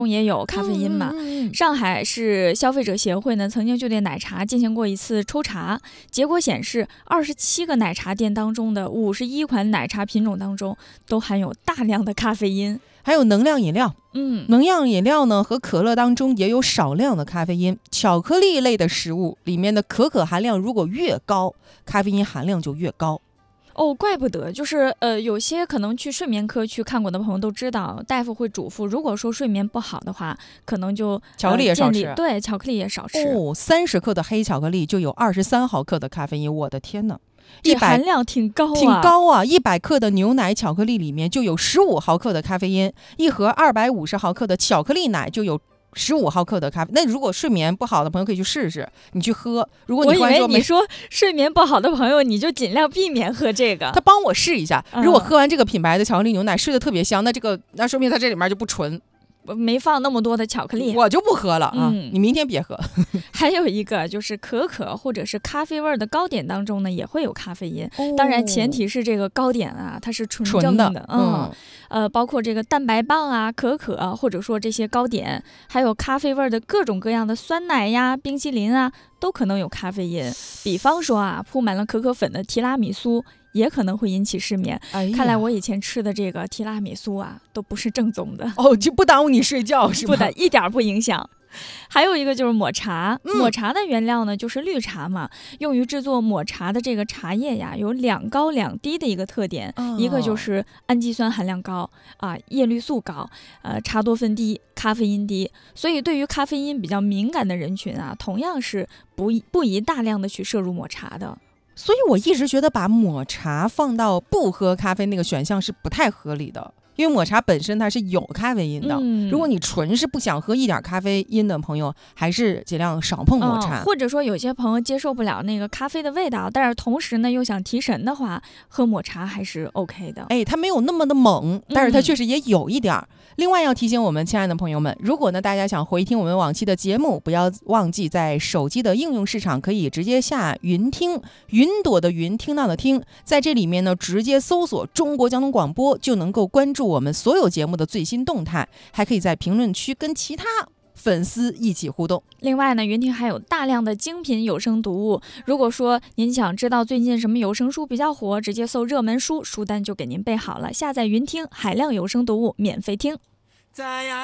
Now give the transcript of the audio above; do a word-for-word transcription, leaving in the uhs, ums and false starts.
也有咖啡因嘛、 嗯嗯、 上海市消费者协会呢曾经就对奶茶进行过一次抽查，结果显示二十七个奶茶店当中的五十一款奶茶品种当中都含有大量的咖啡因。 还有能量饮料， 嗯， 能量饮料呢和可乐当中也有少量的咖啡因。巧克力类的食物里面的可可含量如果越高，咖啡因含量就越高。 哦，怪不得，就是呃，有些可能去睡眠科去看过的朋友都知道，大夫会嘱咐，如果说睡眠不好的话，可能就巧克力也少吃、 呃、对，巧克力也少吃。 哦，三十克的黑巧克力就有二十三毫克的咖啡因，我的天哪！ 这含量挺高啊， 挺高啊！一百克的牛奶巧克力里面就有十五毫克的咖啡因，一盒二百五十毫克的巧克力奶就有十五毫克的咖啡。那如果睡眠不好的朋友可以去试试，你去喝。如果你我以为你说睡眠不好的朋友，你就尽量避免喝这个。 他帮我试一下，如果喝完这个品牌的巧克力牛奶睡得特别香，那这个那说明它这里面就不纯。 没放那么多的巧克力， 我就不喝了啊、 嗯！ 你明天别喝。 还有一个就是可可或者是咖啡味的糕点当中呢，也会有咖啡因。 哦、 当然前提是这个糕点啊，它是纯正的。 的，嗯，呃，包括这个蛋白棒啊、可可、啊、或者说这些糕点，还有咖啡味的各种各样的酸奶呀、冰淇淋啊，都可能有咖啡因。比方说啊，铺满了可可粉的提拉米苏也可能会引起失眠、 哎、 看来我以前吃的这个提拉米苏啊都不是正宗的哦，就不耽误你睡觉是吧？ 不的，一点不影响。还有一个就是抹茶、 嗯、 抹茶的原料呢就是绿茶嘛，用于制作抹茶的这个茶叶呀有两高两低的一个特点、哦、一个就是氨基酸含量高啊，叶绿素高，呃，茶多酚低，咖啡因低，所以对于咖啡因比较敏感的人群啊，同样是不不宜大量的去摄入抹茶的。 所以我一直觉得把抹茶放到不喝咖啡那个选项是不太合理的，因为抹茶本身它是有咖啡因的、嗯、如果你纯是不想喝一点咖啡因的朋友，还是尽量少碰抹茶、 嗯、或者说有些朋友接受不了那个咖啡的味道，但是同时呢又想提神的话，喝抹茶还是 OK 的。 哎，它没有那么的猛，但是它确实也有一点、嗯、另外要提醒我们亲爱的朋友们，如果呢大家想回听我们往期的节目，不要忘记在手机的应用市场可以直接下云听，云朵的云，听到的听，在这里面呢直接搜索中国交通广播，就能够关注我们所有节目的最新动态，还可以在评论区跟其他粉丝一起互动。 另外呢，云听还有大量的精品有声读物，如果说您想知道最近什么有声书比较火，直接搜热门书，书单就给您备好了，下载云听海量有声读物免费听。